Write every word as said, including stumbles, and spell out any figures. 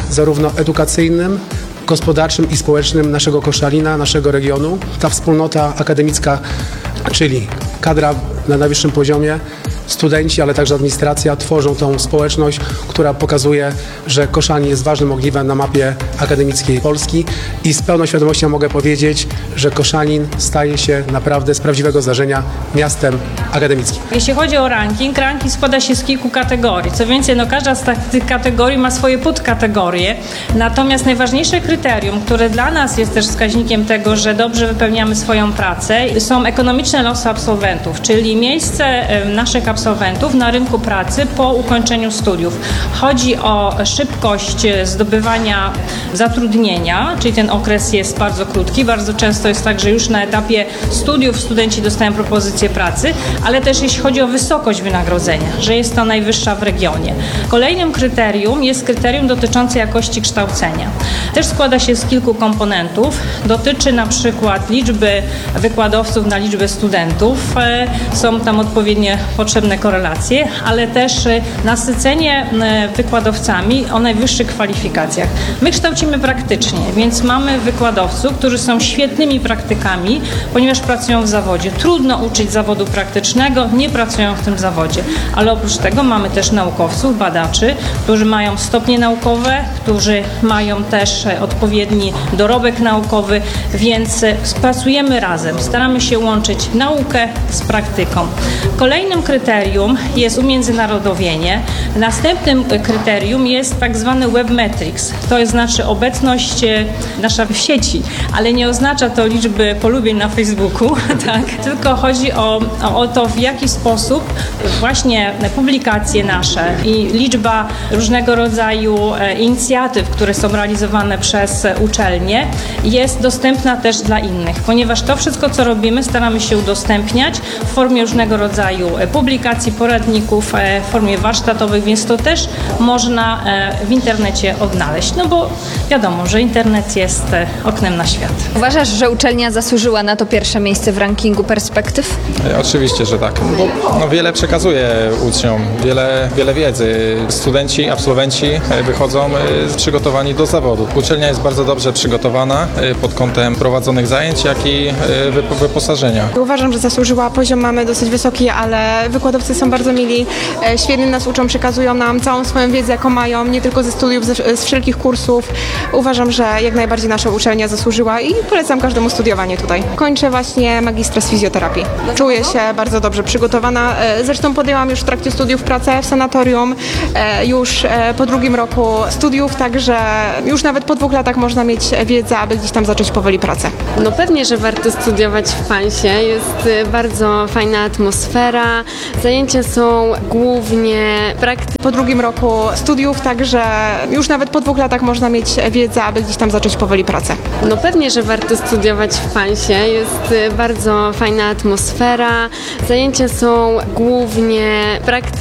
zarówno edukacyjnym, gospodarczym i społecznym naszego Koszalina, naszego regionu. Ta wspólnota akademicka, czyli kadra na najwyższym poziomie, studenci, ale także administracja tworzą tą społeczność, która pokazuje, że Koszalin jest ważnym ogniwem na mapie akademickiej Polski i z pełną świadomością mogę powiedzieć, że Koszalin staje się naprawdę z prawdziwego zdarzenia miastem akademickim. Jeśli chodzi o ranking, ranking składa się z kilku kategorii. Co więcej, no każda z tych kategorii ma swoje podkategorie. Natomiast najważniejsze kryterium, które dla nas jest też wskaźnikiem tego, że dobrze wypełniamy swoją pracę, są ekonomiczne losy absolwentów, czyli miejsce naszych absolwentów na rynku pracy po ukończeniu studiów. Chodzi o szybkość zdobywania zatrudnienia, czyli ten okres jest bardzo krótki. Bardzo często jest tak, że już na etapie studiów studenci dostają propozycję pracy, ale też jeśli chodzi o wysokość wynagrodzenia, że jest to najwyższa w regionie. Kolejnym kryterium jest kryterium dotyczące jakości kształcenia. Też składa się z kilku komponentów. Dotyczy na przykład liczby wykładowców na liczbę studentów. Są tam odpowiednie potrzebne korelacje, ale też nasycenie wykładowcami o najwyższych kwalifikacjach. My kształcimy praktycznie, więc mamy wykładowców, którzy są świetnymi praktykami, ponieważ pracują w zawodzie. Trudno uczyć zawodu praktycznego, nie pracują w tym zawodzie, ale oprócz tego mamy też naukowców, badaczy, którzy mają stopnie naukowe, którzy mają też odpowiedni dorobek naukowy, więc pracujemy razem, staramy się łączyć naukę z praktyką. Kolejnym kryterium jest umiędzynarodowienie. Następnym kryterium jest tak zwany webmetrics. To jest znaczy obecność nasza w sieci, ale nie oznacza to liczby polubień na Facebooku, tak? Tylko chodzi o, o to, w jaki sposób właśnie publikacje nasze i liczba różnego rodzaju inicjatyw, które są realizowane przez uczelnie, jest dostępna też dla innych, ponieważ to wszystko, co robimy, staramy się udostępniać w formie różnego rodzaju publikacji, poradników, w formie warsztatowych, więc to też można w internecie odnaleźć, no bo wiadomo, że internet jest oknem na świat. Uważasz, że uczelnia zasłużyła na to pierwsze miejsce w rankingu perspektyw? Oczywiście, że tak, bo no, wiele przekazuje uczniom, wiele, wiele wiedzy. Studenci, absolwenci wychodzą przygotowani do zawodu. Uczelnia jest bardzo dobrze przygotowana pod kątem prowadzonych zajęć, jak i wyposażenia. Uważam, że zasłużyła. Poziom mamy dosyć wysoki, ale wykładowcy są bardzo mili, świetnie nas uczą, przekazują nam całą swoją wiedzę, jaką mają, nie tylko ze studiów, ze, z wszelkich kursów. Uważam, że jak najbardziej nasza uczelnia zasłużyła i polecam każdemu studiowanie tutaj. Kończę właśnie magistra z fizjoterapii. Czuję się bardzo dobrze przygotowana. Zresztą podjęłam już w trakcie studiów pracę w sanatorium, już po drugim roku studiów, także już nawet po dwóch latach można mieć wiedzę, aby gdzieś tam zacząć powoli pracę. No pewnie, że warto studiować w Pansie. Jest bardzo fajna atmosfera. Zajęcia są głównie praktyczne. Po drugim roku studiów, także już nawet po dwóch latach można mieć wiedzę, aby gdzieś tam zacząć powoli pracę. No pewnie, że warto studiować w Pansie. Jest bardzo fajna atmosfera. Zajęcia są głównie praktyczne.